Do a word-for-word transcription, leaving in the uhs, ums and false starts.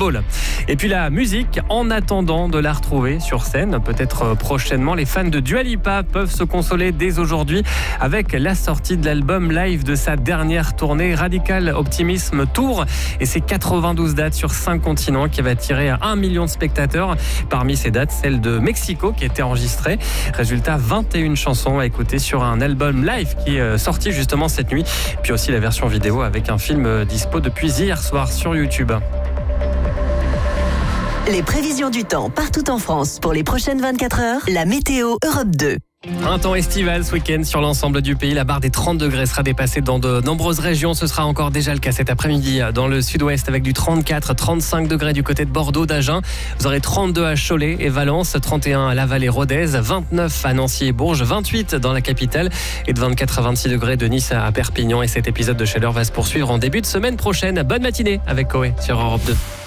football. Et puis la musique, en attendant de la retrouver sur scène, peut-être prochainement, les fans de Dua Lipa peuvent se consoler dès aujourd'hui avec la sortie de l'album live de sa dernière tournée Radical Optimism Tour et ses quatre-vingt-douze dates sur cinq continents qui va attirer un million de spectateurs. Parmi ces dates, celle de Mexico qui a été enregistrée. Résultat, vingt et une chansons à écouter sur un album live qui est sorti justement cette nuit. Puis aussi la version vidéo avec un film dispo depuis hier soir sur YouTube. Les prévisions du temps partout en France pour les prochaines vingt-quatre heures. La météo Europe deux. Un temps estival ce week-end sur l'ensemble du pays. La barre des trente degrés sera dépassée dans de nombreuses régions. Ce sera encore déjà le cas cet après-midi dans le sud-ouest avec du trente-quatre, trente-cinq degrés du côté de Bordeaux, d'Agen. Vous aurez trente-deux à Cholet et Valence, trente et un à Laval et Rodez, vingt-neuf à Nancy et Bourges, vingt-huit dans la capitale et de vingt-quatre à vingt-six degrés de Nice à Perpignan. Et cet épisode de Chaleur va se poursuivre en début de semaine prochaine. Bonne matinée avec Koé sur Europe deux.